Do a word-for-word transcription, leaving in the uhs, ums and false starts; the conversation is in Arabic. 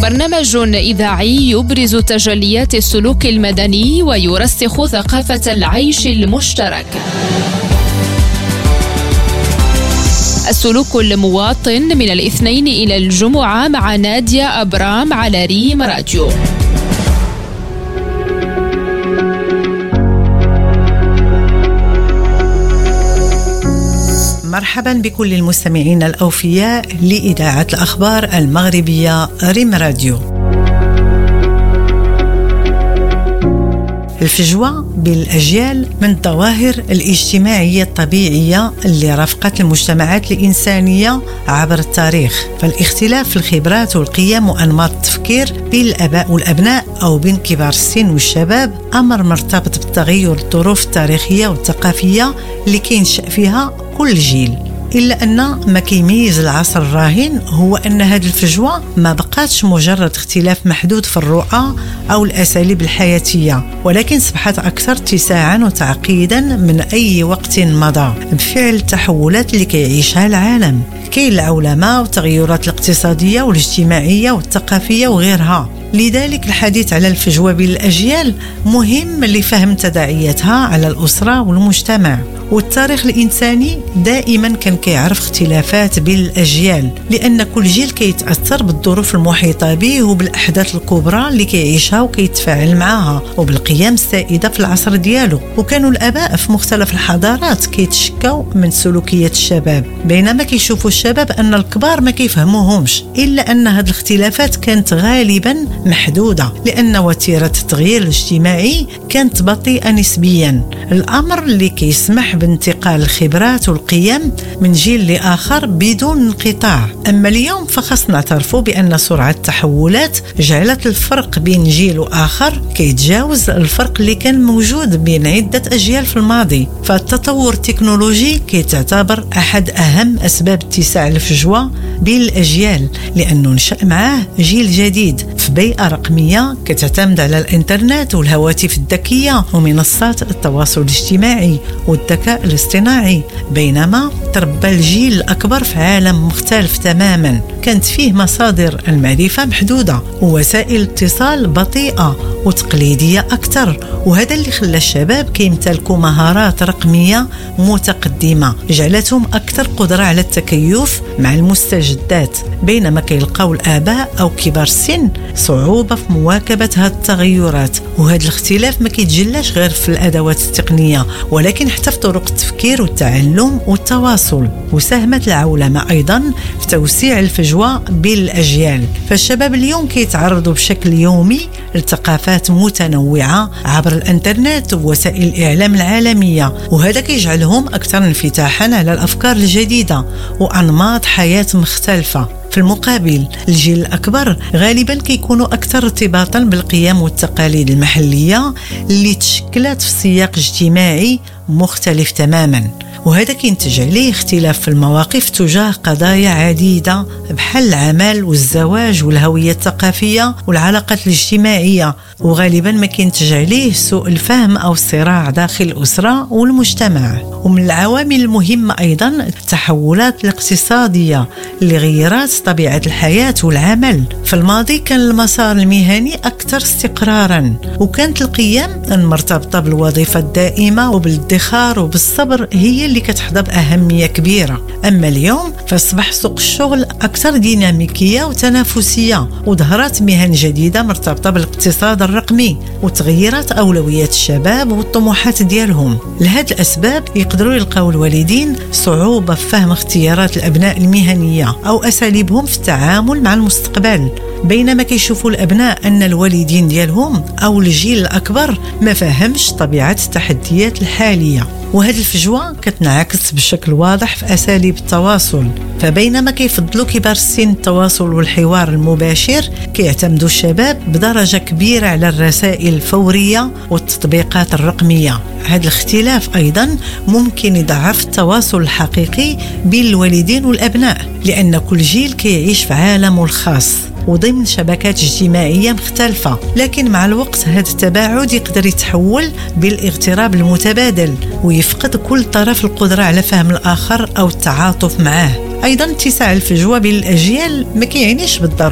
برنامج إذاعي يبرز تجليات السلوك المدني ويرسخ ثقافة العيش المشترك. السلوك المواطن من الاثنين إلى الجمعة مع نادية أبرام على ريم راديو. مرحبا بكل المستمعين الأوفياء لإذاعة الأخبار المغربية ريم راديو. الفجوة بين الأجيال من الظواهر الاجتماعية الطبيعية اللي رافقت المجتمعات الإنسانية عبر التاريخ، فالاختلاف في الخبرات والقيم وأنماط التفكير بين الآباء والأبناء أو بين كبار السن والشباب أمر مرتبط بالتغير الظروف التاريخية والثقافية اللي كينشأ فيها كل جيل. إلا أن ما كيميز العصر الراهن هو أن هذه الفجوة ما بقاتش مجرد اختلاف محدود في الرؤى أو الأساليب الحياتية، ولكن صبحت أكثر اتساعا وتعقيدا من أي وقت مضى بفعل التحولات اللي كيعيشها العالم. كاين العولمة والتغيرات الاقتصادية والاجتماعية والثقافية وغيرها. لذلك الحديث على الفجوة بين الأجيال مهم لفهم تداعياتها على الأسرة والمجتمع. والتاريخ الإنساني دائما كان كيعرف اختلافات بين الأجيال، لأن كل جيل كيتأثر بالظروف المحيطة به وبالأحداث الكبرى اللي كيعيشها وكيتفاعل معها وبالقيم السائدة في العصر ديالو. وكانوا الآباء في مختلف الحضارات كيتشكوا من سلوكيات الشباب، بينما كيشوفوا الشباب أن الكبار ما كيفهموهمش. إلا أن هذه الاختلافات كانت غالبا محدودة، لأن وتيرة التغيير الاجتماعي كانت بطيئة نسبيا، الأمر اللي كيسمح بانتقال الخبرات والقيم من جيل لآخر بدون انقطاع. أما اليوم فخصنا نعترفوا بأن سرعة التحولات جعلت الفرق بين جيل وآخر كيتجاوز الفرق اللي كان موجود بين عدة أجيال في الماضي. فالتطور التكنولوجي كيتعتبر أحد أهم أسباب اتساع الفجوة بين الأجيال، لأنه نشأ معاه جيل جديد في بيئة رقمية كتعتمد على الإنترنت والهواتف الذكية ومنصات التواصل الاجتماعي والذكاء الاصطناعي، بينما تربى الجيل الأكبر في عالم مختلف تماما كانت فيه مصادر المعرفة محدودة ووسائل اتصال بطيئة وتقليدية أكثر. وهذا اللي خلى الشباب كيمتلكوا مهارات رقمية متقدمة جعلتهم أكثر قدرة على التكيف مع المستجدات، بينما كيلقاو الآباء أو كبار السن صعوبة في مواكبة هذه التغيرات. وهذا الاختلاف ما كيتجلاش غير في الأدوات التقنية، ولكن حتى في طرق التفكير والتعلم والتواصل. وساهمت العولمة أيضا في توسيع الفجوة بين الأجيال، فالشباب اليوم كيتعرضوا بشكل يومي لثقافات متنوعة عبر الإنترنت ووسائل الإعلام العالمية، وهذا كيجعلهم أكثر انفتاحا على الأفكار الجديدة وأنماط حياة مختلفة. في المقابل الجيل الأكبر غالبا كيكونوا أكثر ارتباطا بالقيم والتقاليد المحلية اللي تشكلت في سياق اجتماعي مختلف تماما، وهذا كينتج عليه اختلاف في المواقف تجاه قضايا عديدة بحال العمل والزواج والهوية الثقافية والعلاقات الاجتماعية، وغالبا ما كينتج عليه سوء الفهم أو الصراع داخل الأسرة والمجتمع. ومن العوامل المهمة أيضا التحولات الاقتصادية اللي غيرت طبيعة الحياة والعمل. في الماضي كان المسار المهني أكثر استقرارا، وكانت القيم المرتبطة بالوظيفة الدائمة وبالادخار وبالصبر هي اللي كتحظى بأهمية كبيرة. أما اليوم فاصبح سوق الشغل أكثر ديناميكية وتنافسية، وظهرت مهن جديدة مرتبطة بالاقتصاد الرقمي وتغيرت أولويات الشباب والطموحات ديالهم. لهذه الأسباب يقدروا يلقاو الوالدين صعوبة في فهم اختيارات الأبناء المهنية أو أساليبهم في التعامل مع المستقبل، بينما كيشوفوا الأبناء أن الوالدين ديالهم أو الجيل الأكبر ما فهمش طبيعة التحديات الحالية. وهذه الفجوة كتنعكس بشكل واضح في أساليب التواصل، فبينما كيفضلوا كبار السن التواصل والحوار المباشر، كيعتمدوا الشباب بدرجة كبيرة على الرسائل الفورية والتطبيقات الرقمية. هذا الاختلاف أيضا ممكن يضعف التواصل الحقيقي بين الوالدين والأبناء، لأن كل جيل كيعيش في عالمه الخاص وضمن شبكات اجتماعية مختلفة. لكن مع الوقت هذا التباعد يقدر يتحول بالاغتراب المتبادل ويفقد كل طرف القدرة على فهم الآخر أو التعاطف معه. أيضا اتساع الفجوة بين الأجيال ما كيعنيش بالضرورة